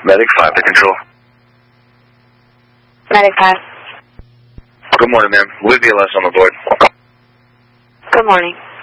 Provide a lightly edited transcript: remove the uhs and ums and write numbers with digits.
Medic 5 to control. Medic 5. Good morning, ma'am. We'll be less on the board. Good morning.